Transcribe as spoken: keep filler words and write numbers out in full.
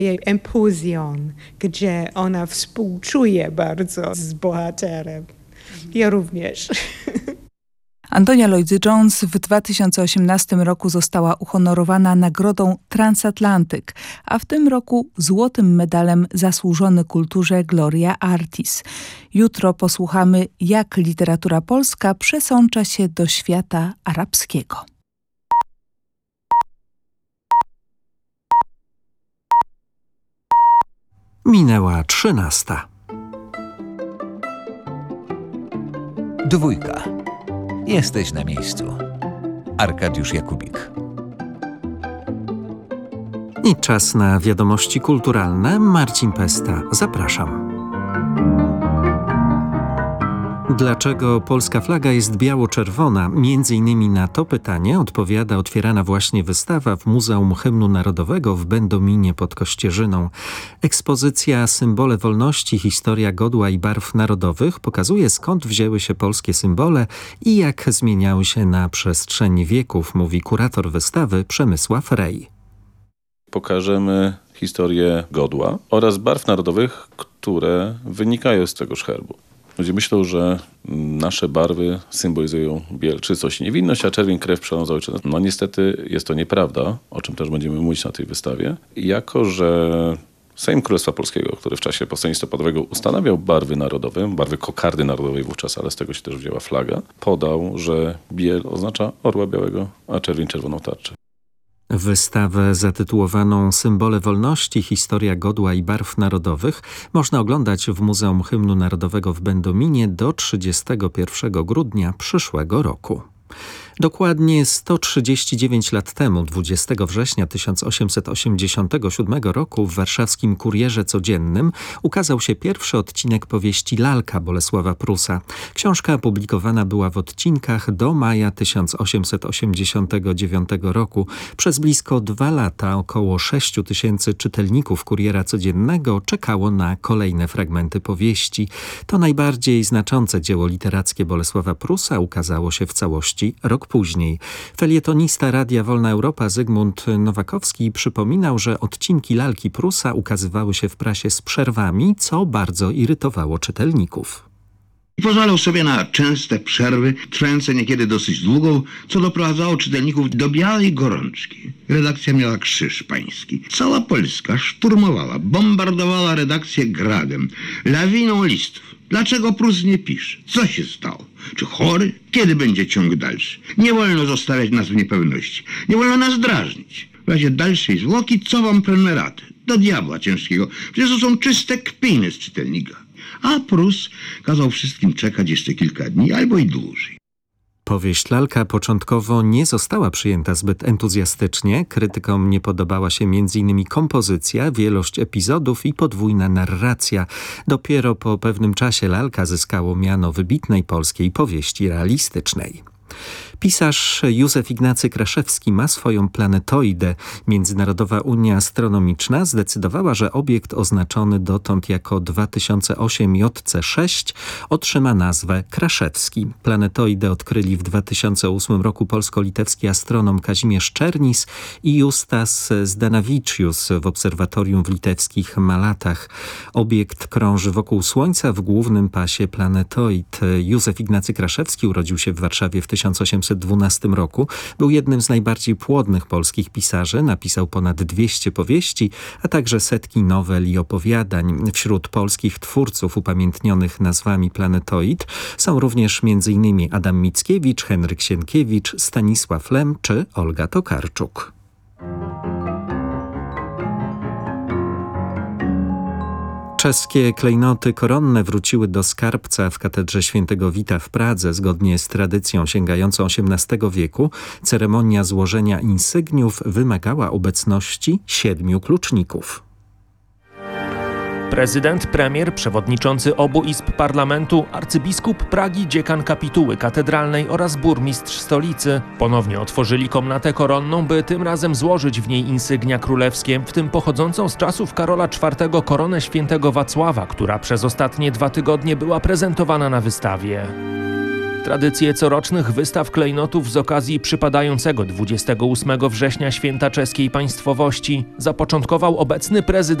Jej empuzjon, gdzie ona współczuje bardzo z bohaterem. Ja również. Antonia Lloyd-Jones w dwa tysiące osiemnastym roku została uhonorowana nagrodą Transatlantyk, a w tym roku złotym medalem Zasłużony Kulturze Gloria Artis. Jutro posłuchamy, jak literatura polska przesącza się do świata arabskiego. Minęła trzynasta. Dwójka. Jesteś na miejscu. Arkadiusz Jakubik. I czas na wiadomości kulturalne. Marcin Pesta, zapraszam. Dlaczego polska flaga jest biało-czerwona? Między innymi na to pytanie odpowiada otwierana właśnie wystawa w Muzeum Hymnu Narodowego w Będominie pod Kościerzyną. Ekspozycja Symbole Wolności, historia godła i barw narodowych pokazuje, skąd wzięły się polskie symbole i jak zmieniały się na przestrzeni wieków, mówi kurator wystawy Przemysław Rej. Pokażemy historię godła oraz barw narodowych, które wynikają z tegoż herbu. Ludzie myślą, że nasze barwy symbolizują biel, czystość i niewinność, a czerwień krew przelana za ojczyznę. No niestety jest to nieprawda, o czym też będziemy mówić na tej wystawie. Jako że Sejm Królestwa Polskiego, który w czasie powstania listopadowego ustanawiał barwy narodowe, barwy kokardy narodowej wówczas, ale z tego się też wzięła flaga, podał, że biel oznacza orła białego, a czerwień czerwoną tarczę. Wystawę zatytułowaną Symbole Wolności, historia godła i barw narodowych można oglądać w Muzeum Hymnu Narodowego w Będominie do trzydziestego pierwszego grudnia przyszłego roku. Dokładnie sto trzydzieści dziewięć lat temu, dwudziestego września tysiąc osiemset osiemdziesiątego siódmego roku w warszawskim Kurierze Codziennym ukazał się pierwszy odcinek powieści Lalka Bolesława Prusa. Książka publikowana była w odcinkach do maja tysiąc osiemset osiemdziesiątego dziewiątego roku. Przez blisko dwa lata około sześciu tysięcy czytelników Kuriera Codziennego czekało na kolejne fragmenty powieści. To najbardziej znaczące dzieło literackie Bolesława Prusa ukazało się w całości rok później. Felietonista Radia Wolna Europa Zygmunt Nowakowski przypominał, że odcinki Lalki Prusa ukazywały się w prasie z przerwami, co bardzo irytowało czytelników. Pozwalał sobie na częste przerwy, trwające niekiedy dosyć długo, co doprowadzało czytelników do białej gorączki. Redakcja miała krzyż pański. Cała Polska szturmowała, bombardowała redakcję gradem, lawiną listów. Dlaczego Prus nie pisze? Co się stało? Czy chory? Kiedy będzie ciąg dalszy? Nie wolno zostawiać nas w niepewności. Nie wolno nas drażnić. W razie dalszej zwłoki, co wam prenumeraty? Do diabła ciężkiego. Przecież to są czyste kpiny z czytelnika. A Prus kazał wszystkim czekać jeszcze kilka dni albo i dłużej. Powieść Lalka początkowo nie została przyjęta zbyt entuzjastycznie. Krytykom nie podobała się między innymi kompozycja, wielość epizodów i podwójna narracja. Dopiero po pewnym czasie Lalka zyskało miano wybitnej polskiej powieści realistycznej. Pisarz Józef Ignacy Kraszewski ma swoją planetoidę. Międzynarodowa Unia Astronomiczna zdecydowała, że obiekt oznaczony dotąd jako dwa tysiące osiem J C sześć otrzyma nazwę Kraszewski. Planetoidę odkryli w dwa tysiące ósmym roku polsko-litewski astronom Kazimierz Czernis i Justas Zdanavicius w obserwatorium w litewskich Malatach. Obiekt krąży wokół Słońca w głównym pasie planetoid. Józef Ignacy Kraszewski urodził się w Warszawie w tysiąc osiemset dwunastym roku. Był jednym z najbardziej płodnych polskich pisarzy. Napisał ponad dwieście powieści, a także setki nowel i opowiadań. Wśród polskich twórców upamiętnionych nazwami planetoid są również między innymi Adam Mickiewicz, Henryk Sienkiewicz, Stanisław Lem czy Olga Tokarczuk. Czeskie klejnoty koronne wróciły do skarbca w katedrze świętego Wita w Pradze. Zgodnie z tradycją sięgającą osiemnastego wieku ceremonia złożenia insygniów wymagała obecności siedmiu kluczników. Prezydent, premier, przewodniczący obu izb parlamentu, arcybiskup Pragi, dziekan kapituły katedralnej oraz burmistrz stolicy ponownie otworzyli komnatę koronną, by tym razem złożyć w niej insygnia królewskie, w tym pochodzącą z czasów Karola czwartego koronę świętego Wacława, która przez ostatnie dwa tygodnie była prezentowana na wystawie. Tradycję corocznych wystaw klejnotów z okazji przypadającego dwudziestego ósmego września święta czeskiej państwowości zapoczątkował obecny prezydent